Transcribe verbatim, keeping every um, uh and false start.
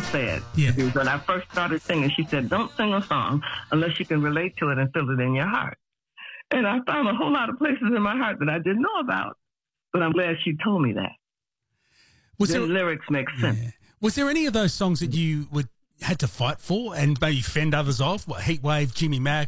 said. Yeah. When I first started singing, she said, don't sing a song unless you can relate to it and feel it in your heart. And I found a whole lot of places in my heart that I didn't know about, but I'm glad she told me that. Was the there, lyrics make sense. Yeah. Was there any of those songs that you would had to fight for and maybe fend others off? What, Heat Wave, Jimmy Mack,